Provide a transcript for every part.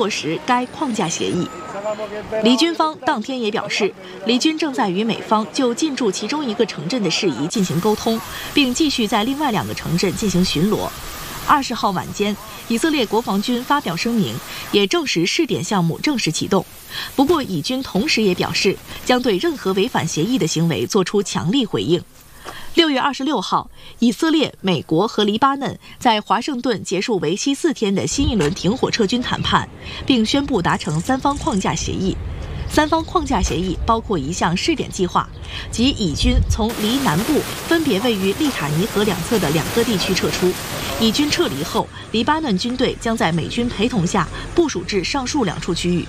落实该框架协议。黎军方当天也表示，黎军正在与美方就进驻其中一个城镇的事宜进行沟通，并继续在另外2个城镇进行巡逻。20号晚间，以色列国防军发表声明，也证实试点项目正式启动。不过，以军同时也表示，将对任何违反协议的行为作出强力回应。6月26号，以色列、美国和黎巴嫩在华盛顿结束为期4天的新一轮停火撤军谈判，并宣布达成3方框架协议。3方框架协议包括一项试点计划，即以军从黎南部分别位于利塔尼河两侧的2个地区撤出。以军撤离后，黎巴嫩军队将在美军陪同下部署至上述2处区域。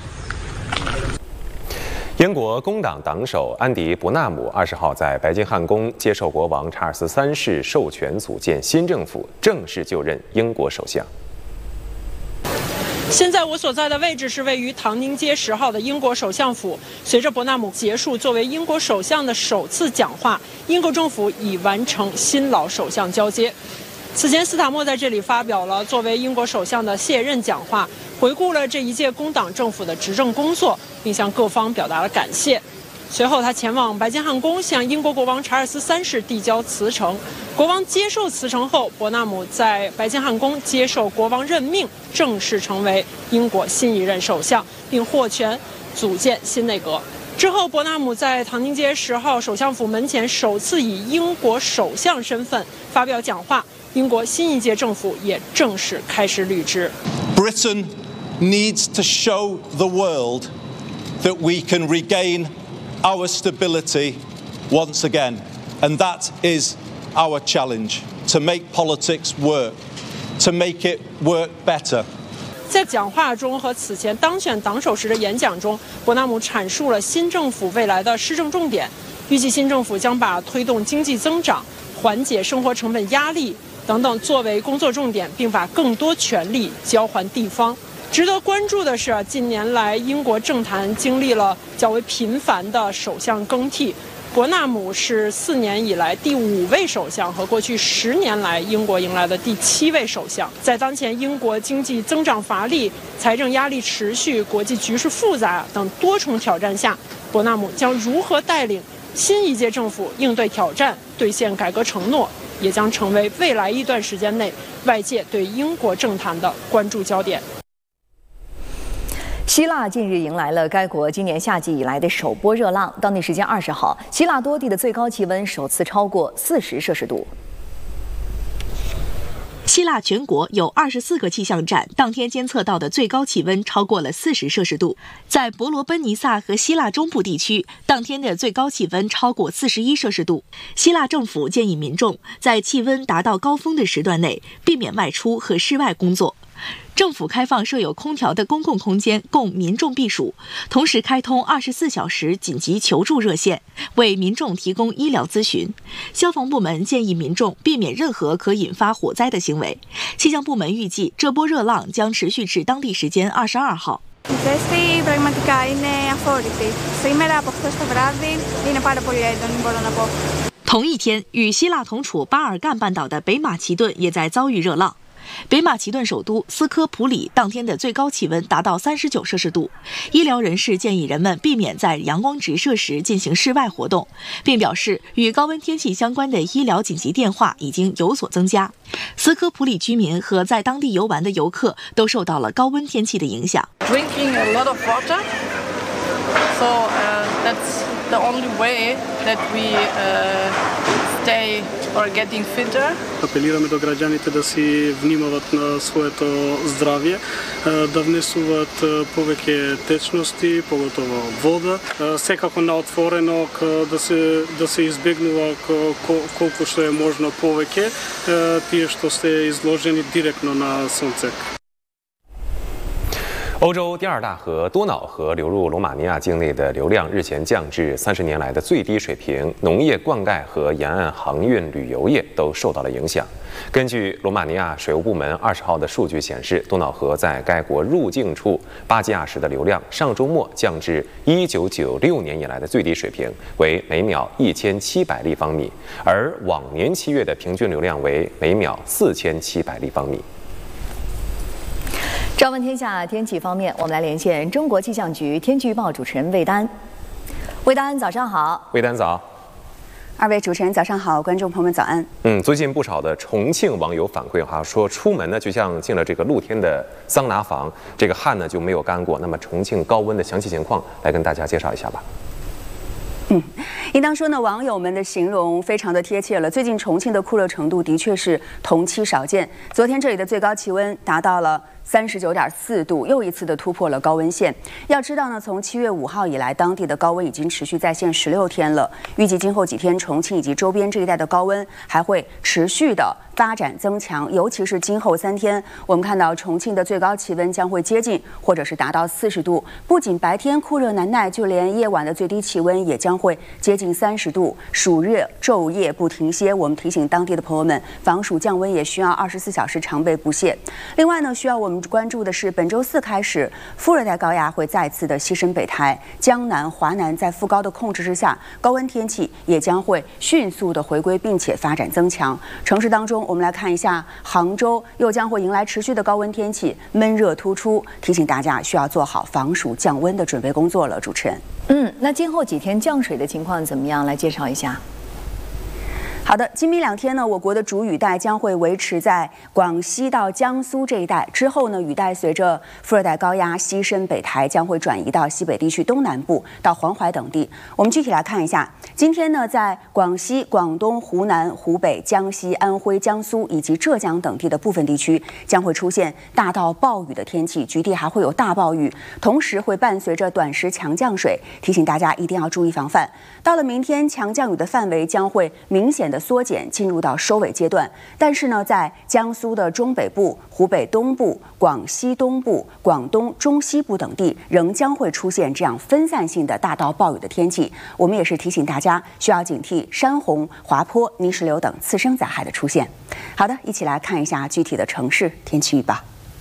英国工党党首安迪·伯纳姆20号在白金汉宫接受国王查尔斯3世授权组建新政府，正式就任英国首相。 现在我所在的位置是位于唐宁街10号的英国首相府。随着伯纳姆结束作为英国首相的首次讲话，英国政府已完成新老首相交接。此前，斯塔默在这里发表了作为英国首相的卸任讲话，回顾了这一届工党政府的执政工作，并向各方表达了感谢。随后，他前往白金汉宫向英国国王查尔斯3世递交辞呈。国王接受辞呈后，伯纳姆在白金汉宫接受国王任命，正式成为英国新一任首相，并获权组建新内阁。之后，伯纳姆在唐宁街10号首相府门前首次以英国首相身份发表讲话。英国新一届政府也正式开始履职。 Britain needs to show the world that we can regain our stability once again, and that is our challenge, to make politics work, to make it work better. 在讲话中和此前当选党首时的演讲中，伯纳姆阐述了新政府未来的施政重点，预计新政府将把推动经济增长、缓解生活成本压力等等作为工作重点，并把更多权力交还地方。值得关注的是，近年来英国政坛经历了较为频繁的首相更替。伯纳姆是4年以来第5位首相，和过去10年来英国迎来的第7位首相。在当前英国经济增长乏力、财政压力持续、国际局势复杂等多重挑战下，伯纳姆将如何带领新一届政府应对挑战、兑现改革承诺，也将成为未来一段时间内外界对英国政坛的关注焦点。 希腊近日迎来了该国今年夏季以来的首波热浪。当地时间20号，希腊多地的最高气温首次超过40摄氏度。 希腊全国有24个气象站，当天监测到的最高气温超过了40摄氏度。在伯罗奔尼撒和希腊中部地区，当天的最高气温超过41摄氏度。希腊政府建议民众在气温达到高峰的时段内避免外出和室外工作。政府开放设有空调的公共空间供民众避暑，同时开通24小时紧急求助热线，为民众提供医疗咨询。消防部门建议民众避免任何可引发火灾的行为。气象部门预计这波热浪将持续至当地时间22号。同一天，与希腊同处巴尔干半岛的北马其顿也在遭遇热浪。北马其顿首都斯科普里当天的最高气温达到39摄氏度，医疗人士建议人们避免在阳光直射时进行室外活动，并表示与高温天气相关的医疗紧急电话已经有所增加。斯科普里居民和在当地游玩的游客都受到了高温天气的影响。 Drinking a lot of water, so that's the only way that we stay or getting fitter. Апелираме до граѓаните да си внимават на своето здравје, да внесуваат повеќе течности, поготово вода, секако на отворено, да се избегнува колку што е можно повеќе тие што се изложени директно на сонце. 欧洲第2大河多瑙河流入罗马尼亚境内的流量日前降至30年来的最低水平，农业、灌溉和沿岸航运、旅游业都受到了影响。根据罗马尼亚水务部门20号的数据显示，多瑙河在该国入境处巴基亚什的流量上周末降至1996年以来的最低水平，为每秒1700立方米，而往年7月的平均流量为每秒4700立方米。 朝闻天下天气方面，我们来连线中国气象局天气预报主持人魏丹。魏丹，早上好。 魏丹早。 二位主持人早上好，观众朋友们早安。 最近不少的重庆网友反馈说出门呢就像进了这个露天的桑拿房，这个汗呢就没有干过。那么重庆高温的详细情况，来跟大家介绍一下吧。 应当说呢，网友们的形容非常的贴切了。最近重庆的酷热程度的确是同期少见。昨天这里的最高气温达到了39.4度，又一次的突破了高温线。要知道呢，从7月5号以来，当地的高温已经持续在线16天了。预计今后几天，重庆以及周边这一带的高温还会持续的发展增强，尤其是今后3天，我们看到重庆的最高气温将会接近或者是达到40度。不仅白天酷热难耐，就连夜晚的最低气温也将会接近30度，暑热昼夜不停歇。我们提醒当地的朋友们，防暑降温也需要24小时常备不懈。另外呢，需要我们关注的是，本周4开始，副热带高压会再次的西伸北抬，江南、华南在副高的控制之下，高温天气也将会迅速的回归，并且发展增强。城市当中，我们来看一下，杭州又将会迎来持续的高温天气，闷热突出，提醒大家需要做好防暑降温的准备工作了。主持人， 那今后几天降水的情况怎么样？来介绍一下。 好的，今明2天呢，我国的主雨带将会维持在广西到江苏这一带。之后呢，雨带随着副热带高压西伸北抬，将会转移到西北地区东南部到黄淮等地。我们具体来看一下，今天呢，在广西、广东、湖南、湖北、江西、安徽、江苏以及浙江等地的部分地区将会出现大到暴雨的天气，局地还会有大暴雨，同时会伴随着短时强降水，提醒大家一定要注意防范。到了明天，强降雨的范围将会明显的缩减，进入到收尾阶段。但是呢，在江苏的中北部、湖北东部、广西东部、广东中西部等地，仍将会出现这样分散性的大到暴雨的天气。我们也是提醒大家，需要警惕山洪、滑坡、泥石流等次生灾害的出现。好的，一起来看一下具体的城市天气预报。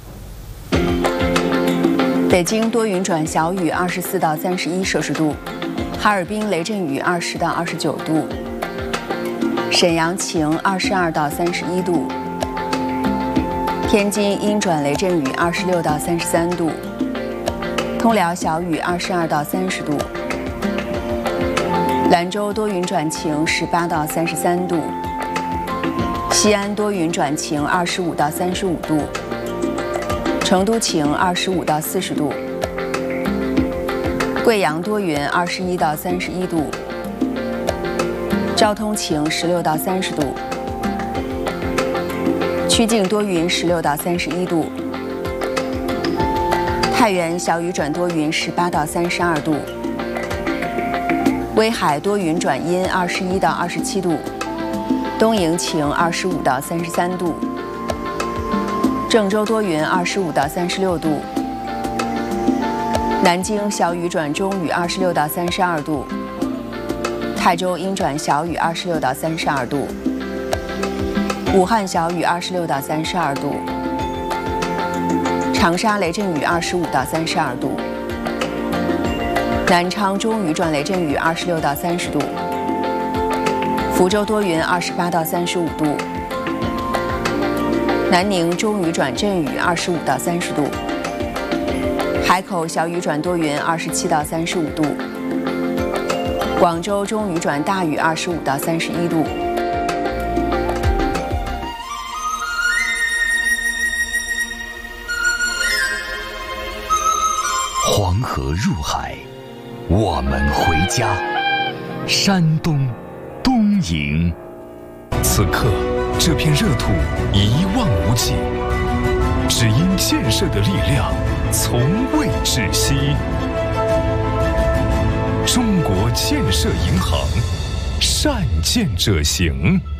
北京多云转小雨，24到31摄氏度；哈尔滨雷阵雨20到29度；沈阳晴22到31度；天津阴转雷阵雨26到33度；通辽小雨22到30度；兰州多云转晴18到33度；西安多云转晴25到35度；成都晴25到40度；贵阳多云21到31度；昭通晴16到30度；曲靖多云16到31度；太原小雨转多云18到32度；威海多云转阴21到27度；东营晴25到33度；郑州多云25到36度；南京小雨转中雨26到32度；泰州阴转小雨26到32度；武汉小雨26到32度；长沙雷阵雨25到32度；南昌中雨转雷阵雨26到30度；福州多云28到35度；南宁中雨转阵雨25到30度；海口小雨转多云27到35度；广州中雨转大雨25到31度。 黄河入海，我们回家。山东东营，此刻这片热土一望无际，只因建设的力量从未止息。中国建设银行，善建者行。